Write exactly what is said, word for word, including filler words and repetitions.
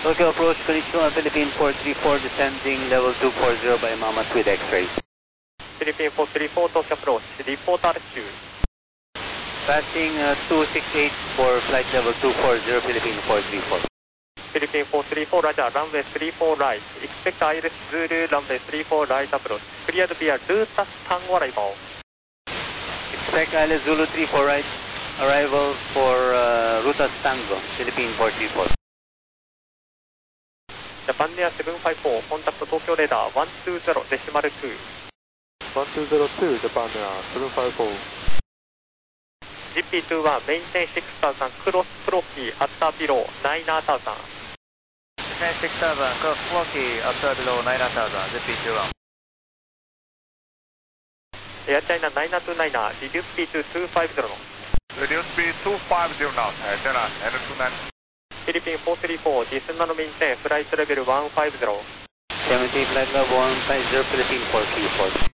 Tokyo approach, Konnichiwa, Philippine four three four, descending level two four zero by Mammoth with X-ray. Philippine four three four, Tokyo approach, report altitude. Passing uh, two six eight for flight level two four zero, Philippine four three four. Philippine four three four, Roger, runway three four right. Expect I L S Zulu, runway three four right approach. Cleared via Lutas Tango arrival. Expect I L S Zulu three four right, arrival for uh, Rutas Tango, Philippine four three four. Japan Air seven five four, contact Tokyo radar one two zero decimal two. one two zero two, Japan Air seven five four. G P two one, maintain six thousand, cross Floki, after below nine thousand. Maintain six thousand, cross Floki, after below nine thousand, G P two one. Air China nine two nine, reduce speed to two five zero. Reduce speed two five zero now, Air China N two nine. Philippine four three four, descend and maintain flight level one five zero. seventy, flight level one five zero, Philippine four three four.